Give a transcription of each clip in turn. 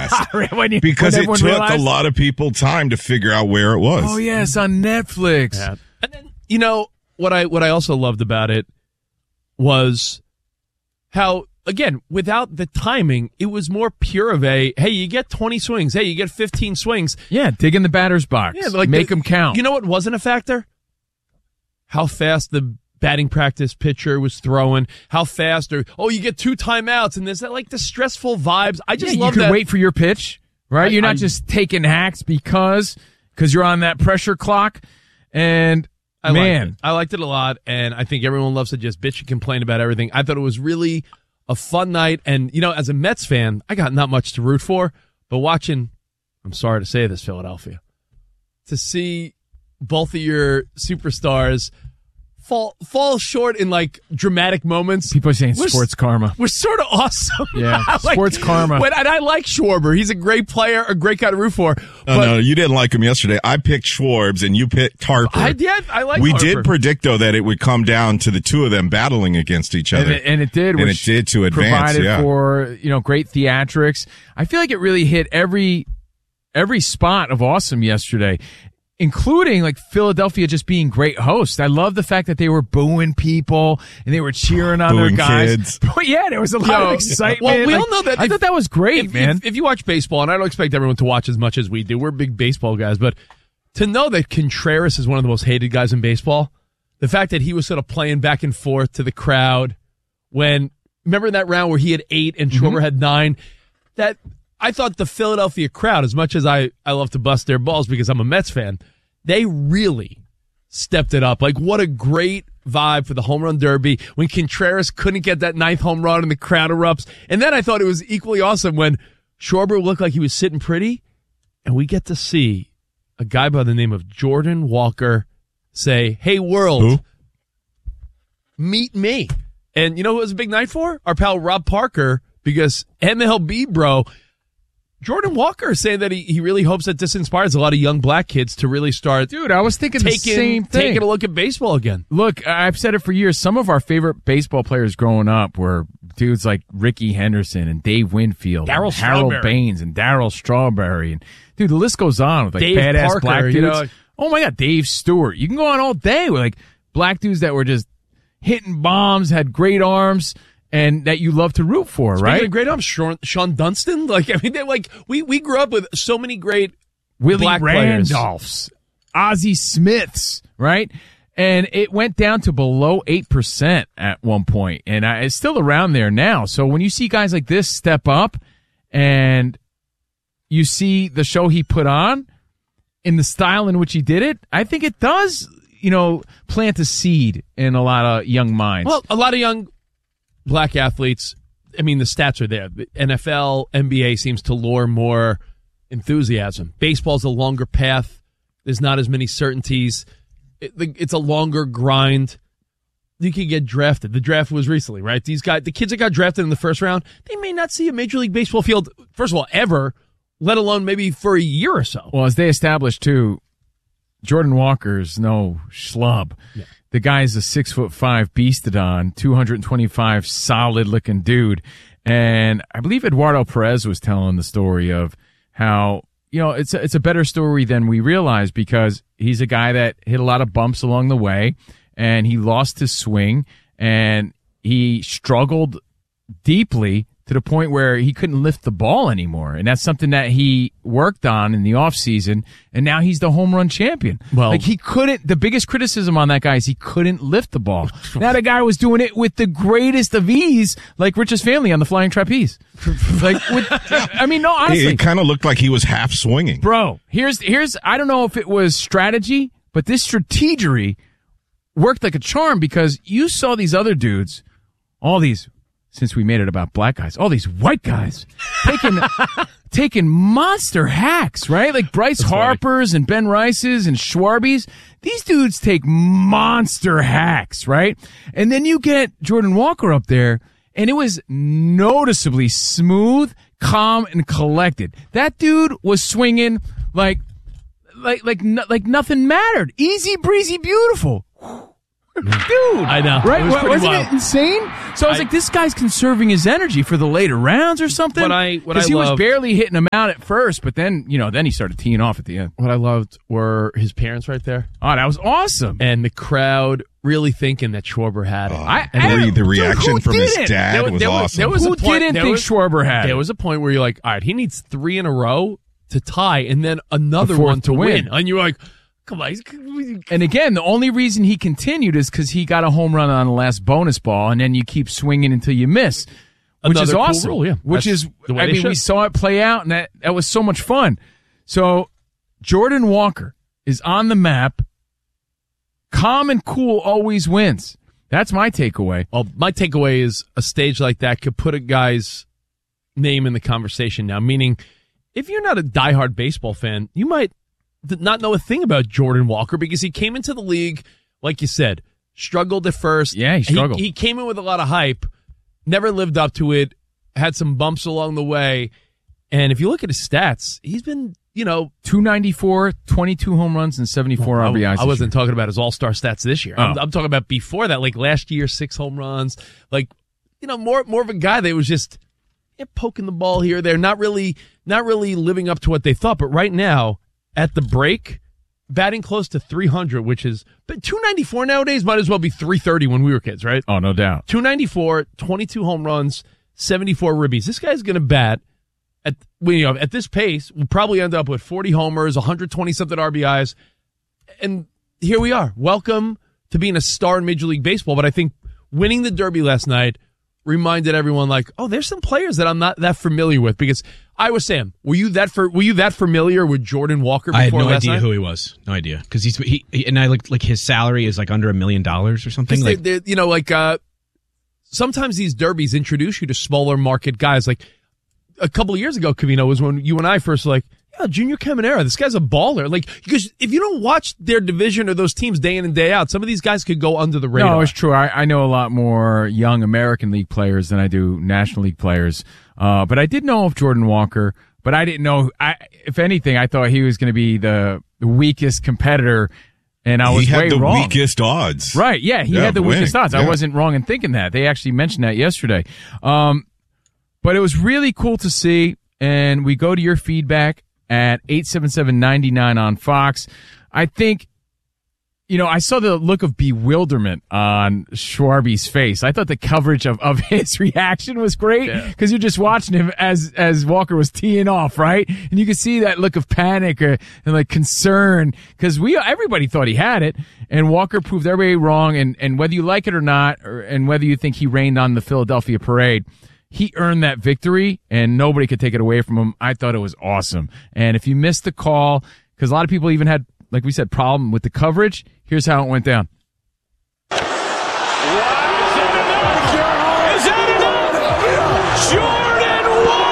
because it took a lot of people time to figure out where it was. Oh, yes, on Netflix. Yeah. And then, you know, what I also loved about it was how, again, without the timing, it was more pure of a, hey, you get 20 swings. Hey, you get 15 swings. Yeah, dig in the batter's box. Yeah, like make them count. You know what wasn't a factor? How fast the batting practice pitcher was throwing, how fast, or, oh, you get 2 timeouts, and there's that, like, the stressful vibes. I just love that. You can wait for your pitch, right? You're not just taking hacks because you're on that pressure clock, and I liked it a lot, and I think everyone loves to just bitch and complain about everything. I thought it was really a fun night, and, you know, as a Mets fan, I got not much to root for, but watching, I'm sorry to say this, Philadelphia, to see both of your superstars fall short in, like, dramatic moments. People are saying sports karma. We're sort of awesome. Yeah, sports karma. And I like Schwarber. He's a great player, a great guy to root for. No, you didn't like him yesterday. I picked Schwarbs, and you picked Harper. I like We Harper. did predict, though, that it would come down to the two of them battling against each other. And it did. And it did to advance, provided for, you know, great theatrics. I feel like it really hit every spot of awesome yesterday, including, like, Philadelphia just being great hosts. I love the fact that they were booing people and they were cheering on their guys. Kids. Yeah, there was a lot of excitement. Well, we all know that. I thought that was great, man. If you watch baseball, and I don't expect everyone to watch as much as we do, we're big baseball guys, but to know that Contreras is one of the most hated guys in baseball, the fact that he was sort of playing back and forth to the crowd when, remember in that round where he had 8 and Schwarber had 9, that I thought the Philadelphia crowd, as much as I love to bust their balls because I'm a Mets fan, they really stepped it up. Like, what a great vibe for the home run derby when Contreras couldn't get that 9th home run and the crowd erupts. And then I thought it was equally awesome when Schwarber looked like he was sitting pretty, and we get to see a guy by the name of Jordan Walker say, hey, world, meet me. And you know who it was a big night for? Our pal Rob Parker, because MLB, bro, Jordan Walker is saying that he really hopes that this inspires a lot of young black kids to really start. Dude, I was thinking the same thing. Taking a look at baseball again. Look, I've said it for years. Some of our favorite baseball players growing up were dudes like Ricky Henderson and Dave Winfield, and Harold Baines and Darryl Strawberry, and dude, the list goes on with like Dave badass Parker, black dudes. You know, oh my God, Dave Stewart. You can go on all day with like black dudes that were just hitting bombs, had great arms, and that you love to root for, Speaking right? of great arms, Sean Dunston. Like, I mean, they're like we grew up with so many great Willie black Randolphs, Ozzie Smiths, right? And it went down to below 8% at one point, and it's still around there now. So when you see guys like this step up, and you see the show he put on in the style in which he did it, I think it does, you know, plant a seed in a lot of young minds. Well, a lot of young black athletes, I mean, the stats are there. The NFL, NBA seems to lure more enthusiasm. Baseball's a longer path. There's not as many certainties. It's a longer grind. You can get drafted. The draft was recently, right? These guys, the kids that got drafted in the first round, they may not see a Major League Baseball field, first of all, ever, let alone maybe for a year or so. Well, as they established, too, Jordan Walker's no schlub. Yeah. The guy's a 6'5" beastodon, 225 solid looking dude. And I believe Eduardo Perez was telling the story of how, you know, it's a better story than we realize because he's a guy that hit a lot of bumps along the way and he lost his swing and he struggled deeply to the point where he couldn't lift the ball anymore. And that's something that he worked on in the offseason, and now he's the home run champion. Well, like he couldn't, the biggest criticism on that guy is he couldn't lift the ball. Now the guy was doing it with the greatest of ease, like Rich's family on the flying trapeze. I mean, no, honestly. It kind of looked like he was half swinging. Bro, here's, I don't know if it was strategy, but this strategery worked like a charm because you saw these other dudes, all these, since we made it about black guys, all these white guys taking monster hacks, right? Like Bryce Harper's and Ben Rice's and Schwarby's. These dudes take monster hacks, right? And then you get Jordan Walker up there, and it was noticeably smooth, calm, and collected. That dude was swinging like nothing mattered. Easy breezy, beautiful. I know. Right? It was pretty Wasn't wild. it insane? So I was like, this guy's conserving his energy for the later rounds or something. What he was loved- barely hitting him out at first, but then, then he started teeing off at the end. What I loved were his parents right there. Oh, that was awesome. And the crowd really thinking that Schwarber had it. The reaction dude, from his didn't? dad was awesome. Who didn't think Schwarber had There it? was a point where you're like, all right, he needs 3 in a row to tie and then another A fourth one to to win. win. And you're like, come on. And again, the only reason he continued is because he got a home run on the last bonus ball, and then you keep swinging until you miss, which Another is cool awesome. rule, yeah. Which That's is, the way I they mean, we should. saw it play out, and that was so much fun. So Jordan Walker is on the map. Calm and cool always wins. That's my takeaway. Well, my takeaway is a stage like that could put a guy's name in the conversation now, meaning if you're not a diehard baseball fan, you might not know a thing about Jordan Walker because he came into the league, like you said, struggled at first. Yeah, he struggled. He came in with a lot of hype, never lived up to it, had some bumps along the way. And if you look at his stats, he's been, 294, 22 home runs, and 74 RBIs. I wasn't talking about his all-star stats this year. Oh. I'm talking about before that, like last year, 6 home runs. Like, more of a guy that was just poking the ball here or there, not really living up to what they thought. But right now, at the break, batting close to 300, which is but 294 nowadays might as well be 330 when we were kids, right? Oh, no doubt. 294, 22 home runs, 74 ribbies. This guy's going to bat at this pace. We'll probably end up with 40 homers, 120 something RBIs, and here we are. Welcome to being a star in Major League Baseball. But I think winning the Derby last night reminded everyone, like, oh, there's some players that I'm not that familiar with. Because I was Sam, were you that familiar with Jordan Walker before I had no last idea night? who he was. No idea. Because he and I looked like his salary is like under $1 million or something. Like, sometimes these derbies introduce you to smaller market guys. Like a couple of years ago, Covino, was when you and I first were like, yeah, Junior Caminero, this guy's a baller. Like, because if you don't watch their division or those teams day in and day out, some of these guys could go under the radar. No, it's true. I know a lot more young American League players than I do National League players. But I did know of Jordan Walker, but I didn't know. If anything, I thought he was going to be the weakest competitor, and I was he had way the wrong. weakest odds. Right, yeah, he had the winning. weakest odds. Yeah. I wasn't wrong in thinking that. They actually mentioned that yesterday. But it was really cool to see, and we go to your feedback at 877-99 on Fox. I think, I saw the look of bewilderment on Schwarby's face. I thought the coverage of his reaction was great because you're just watching him as Walker was teeing off, right? And you could see that look of panic and like concern because everybody thought he had it, and Walker proved everybody wrong. And whether you like it or not, and whether you think he rained on the Philadelphia parade, he earned that victory, and nobody could take it away from him. I thought it was awesome. And if you missed the call, because a lot of people even had, like we said, problem with the coverage, here's how it went down. Is that enough? Jordan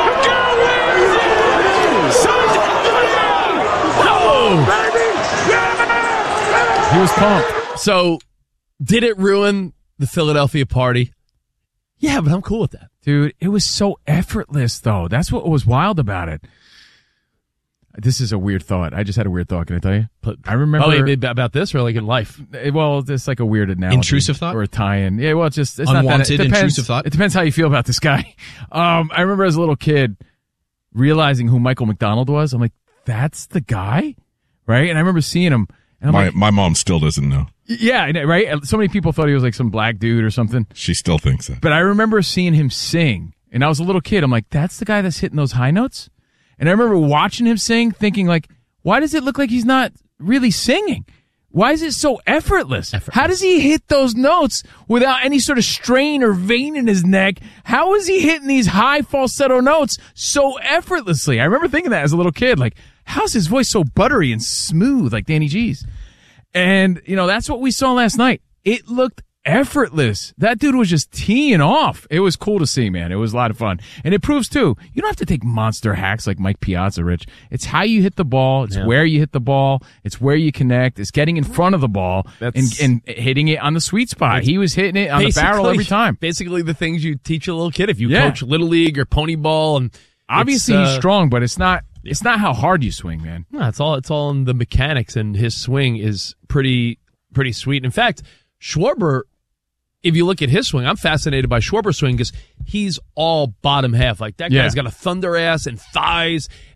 Walker wins it! He was pumped. So, did it ruin the Philadelphia party? Yeah, but I'm cool with that. Dude, it was so effortless, though. That's what was wild about it. This is a weird thought. I just had a weird thought. Can I tell you? I remember. Oh, wait, about this or like in life? Well, it's like a weird analogy. Intrusive thought? Or a tie-in. Yeah, well, it's Unwanted, not that. It depends, intrusive thought? It depends how you feel about this guy. I remember as a little kid realizing who Michael McDonald was. I'm like, that's the guy? Right? And I remember seeing him. And I'm like, My mom still doesn't know. yeah, right? So many people thought he was like some black dude or something. She still thinks that. But I remember seeing him sing, and I was a little kid. I'm like, that's the guy that's hitting those high notes? And I remember watching him sing, thinking like, why does it look like he's not really singing? Why is it so effortless? How does he hit those notes without any sort of strain or vein in his neck? How is he hitting these high falsetto notes so effortlessly? I remember thinking that as a little kid, like, how's his voice so buttery and smooth like Danny G's? And, that's what we saw last night. It looked effortless. That dude was just teeing off. It was cool to see, man. It was a lot of fun. And it proves, too, you don't have to take monster hacks like Mike Piazza, Rich. It's how you hit the ball. It's where you hit the ball. It's where you connect. It's getting in front of the ball and hitting it on the sweet spot. He was hitting it on the barrel every time. Basically the things you teach a little kid if you coach Little League or Pony Ball. And obviously he's strong, but it's not how hard you swing, man. No, it's all in the mechanics, and his swing is pretty sweet. In fact, Schwarber, if you look at his swing, I'm fascinated by Schwarber's swing because he's all bottom half. Like, that guy's got a thunder ass and thighs,